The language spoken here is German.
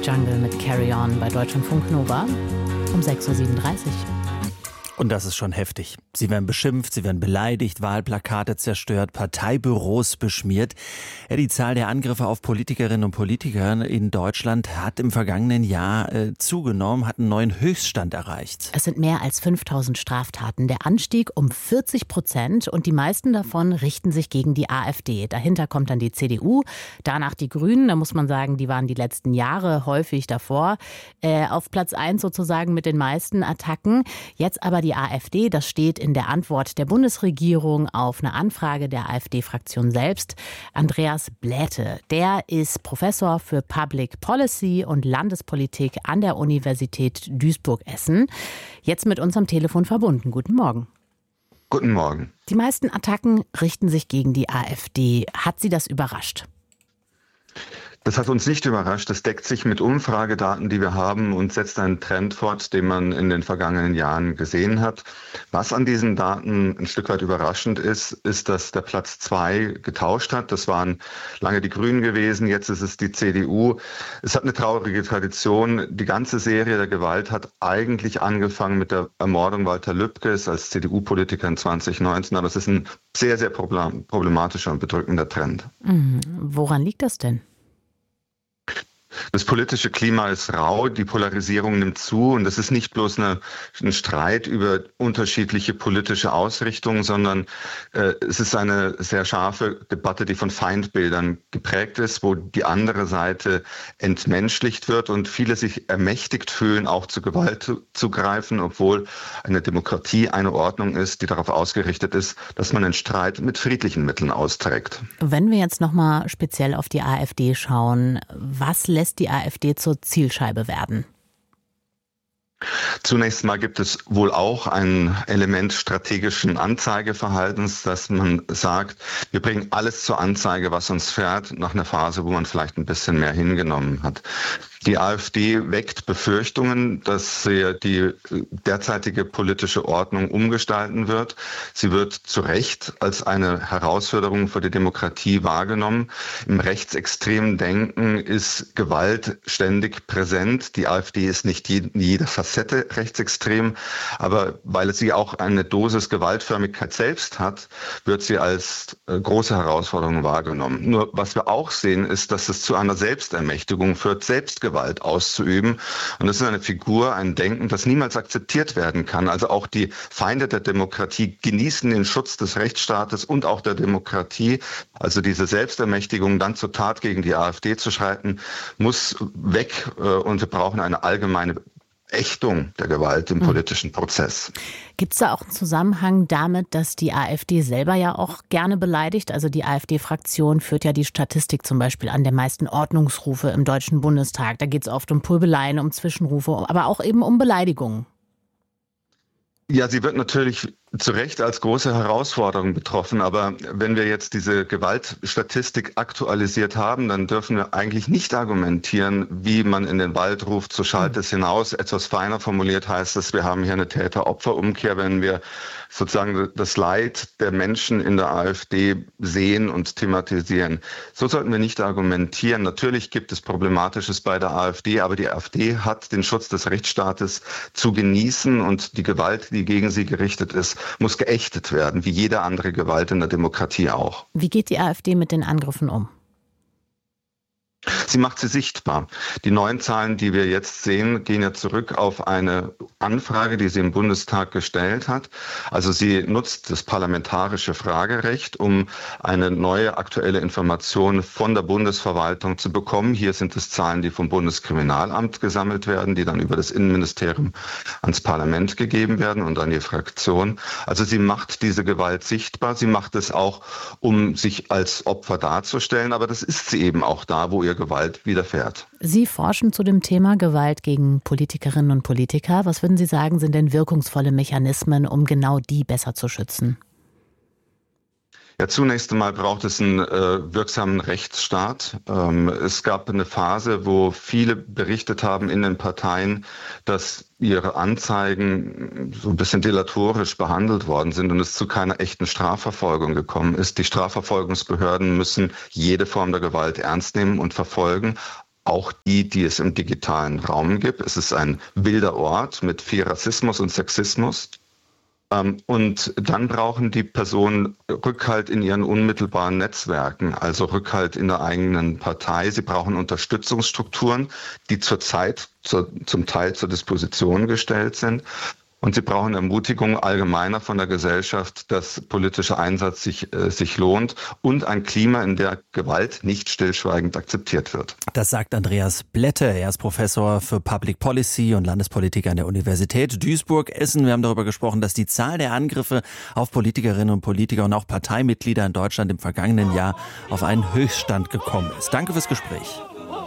Jungle mit Carry On bei Deutschlandfunk Nova um 6.37 Uhr. Und das ist schon heftig. Sie werden beschimpft, sie werden beleidigt, Wahlplakate zerstört, Parteibüros beschmiert. Ja, die Zahl der Angriffe auf Politikerinnen und Politiker in Deutschland hat im vergangenen Jahr zugenommen, hat einen neuen Höchststand erreicht. Es sind mehr als 5.000 Straftaten. Der Anstieg um 40% und die meisten davon richten sich gegen die AfD. Dahinter kommt dann die CDU, danach die Grünen. Da muss man sagen, die waren die letzten Jahre häufig davor. Auf Platz 1 sozusagen mit den meisten Attacken. Jetzt aber die AfD, das steht in der Antwort der Bundesregierung auf eine Anfrage der AfD-Fraktion selbst. Andreas Bläte, der ist Professor für Public Policy und Landespolitik an der Universität Duisburg-Essen. Jetzt mit uns am Telefon verbunden. Guten Morgen. Guten Morgen. Die meisten Attacken richten sich gegen die AfD. Hat Sie das überrascht? Das hat uns nicht überrascht. Das deckt sich mit Umfragedaten, die wir haben und setzt einen Trend fort, den man in den vergangenen Jahren gesehen hat. Was an diesen Daten ein Stück weit überraschend ist, ist, dass der Platz 2 getauscht hat. Das waren lange die Grünen gewesen, jetzt ist es die CDU. Es hat eine traurige Tradition. Die ganze Serie der Gewalt hat eigentlich angefangen mit der Ermordung Walter Lübkes als CDU-Politiker in 2019. Aber es ist ein sehr, sehr problematischer und bedrückender Trend. Woran liegt das denn? Das politische Klima ist rau, die Polarisierung nimmt zu und das ist nicht bloß ein Streit über unterschiedliche politische Ausrichtungen, sondern es ist eine sehr scharfe Debatte, die von Feindbildern geprägt ist, wo die andere Seite entmenschlicht wird und viele sich ermächtigt fühlen, auch zu Gewalt zu greifen, obwohl eine Demokratie eine Ordnung ist, die darauf ausgerichtet ist, dass man den Streit mit friedlichen Mitteln austrägt. Wenn wir jetzt nochmal speziell auf die AfD schauen, was lässt die AfD zur Zielscheibe werden? Zunächst mal gibt es wohl auch ein Element strategischen Anzeigeverhaltens, dass man sagt, wir bringen alles zur Anzeige, was uns fährt, nach einer Phase, wo man vielleicht ein bisschen mehr hingenommen hat. Die AfD weckt Befürchtungen, dass sie die derzeitige politische Ordnung umgestalten wird. Sie wird zu Recht als eine Herausforderung für die Demokratie wahrgenommen. Im rechtsextremen Denken ist Gewalt ständig präsent. Die AfD ist nicht in jeder Facette rechtsextrem, aber weil sie auch eine Dosis Gewaltförmigkeit selbst hat, wird sie als große Herausforderung wahrgenommen. Nur was wir auch sehen, ist, dass es zu einer Selbstermächtigung führt, Selbstgewalt auszuüben. Und das ist eine Figur, ein Denken, das niemals akzeptiert werden kann. Also auch die Feinde der Demokratie genießen den Schutz des Rechtsstaates und auch der Demokratie. Also diese Selbstermächtigung, dann zur Tat gegen die AfD zu schreiten, muss weg. Und wir brauchen eine allgemeine Ächtung der Gewalt im politischen Prozess. Gibt es da auch einen Zusammenhang damit, dass die AfD selber ja auch gerne beleidigt? Also die AfD-Fraktion führt ja die Statistik zum Beispiel an der meisten Ordnungsrufe im Deutschen Bundestag. Da geht es oft um Pöbeleien, um Zwischenrufe, aber auch eben um Beleidigungen. Ja, sie wird natürlich zu Recht als große Herausforderung betroffen. Aber wenn wir jetzt diese Gewaltstatistik aktualisiert haben, dann dürfen wir eigentlich nicht argumentieren, wie man in den Wald ruft, so schallt es hinaus. Etwas feiner formuliert heißt es, wir haben hier eine Täter-Opfer-Umkehr, wenn wir sozusagen das Leid der Menschen in der AfD sehen und thematisieren. So sollten wir nicht argumentieren. Natürlich gibt es Problematisches bei der AfD, aber die AfD hat den Schutz des Rechtsstaates zu genießen und die Gewalt, die gegen sie gerichtet ist, muss geächtet werden, wie jede andere Gewalt in der Demokratie auch. Wie geht die AfD mit den Angriffen um? Sie macht sie sichtbar. Die neuen Zahlen, die wir jetzt sehen, gehen ja zurück auf eine Anfrage, die sie im Bundestag gestellt hat. Also sie nutzt das parlamentarische Fragerecht, um eine neue aktuelle Information von der Bundesverwaltung zu bekommen. Hier sind es Zahlen, die vom Bundeskriminalamt gesammelt werden, die dann über das Innenministerium ans Parlament gegeben werden und an die Fraktion. Also sie macht diese Gewalt sichtbar. Sie macht es auch, um sich als Opfer darzustellen. Aber das ist sie eben auch da, wo ihr Gewalt widerfährt. Sie forschen zu dem Thema Gewalt gegen Politikerinnen und Politiker. Was würden Sie sagen, sind denn wirkungsvolle Mechanismen, um genau die besser zu schützen? Ja, zunächst einmal braucht es einen wirksamen Rechtsstaat. Es gab eine Phase, wo viele berichtet haben in den Parteien, dass ihre Anzeigen so ein bisschen delatorisch behandelt worden sind und es zu keiner echten Strafverfolgung gekommen ist. Die Strafverfolgungsbehörden müssen jede Form der Gewalt ernst nehmen und verfolgen, auch die es im digitalen Raum gibt. Es ist ein wilder Ort mit viel Rassismus und Sexismus. Und dann brauchen die Personen Rückhalt in ihren unmittelbaren Netzwerken, also Rückhalt in der eigenen Partei. Sie brauchen Unterstützungsstrukturen, die zurzeit zum Teil zur Disposition gestellt sind. Und sie brauchen Ermutigung allgemeiner von der Gesellschaft, dass politischer Einsatz sich lohnt und ein Klima, in der Gewalt nicht stillschweigend akzeptiert wird. Das sagt Andreas Blätte. Er ist Professor für Public Policy und Landespolitik an der Universität Duisburg-Essen. Wir haben darüber gesprochen, dass die Zahl der Angriffe auf Politikerinnen und Politiker und auch Parteimitglieder in Deutschland im vergangenen Jahr auf einen Höchststand gekommen ist. Danke fürs Gespräch.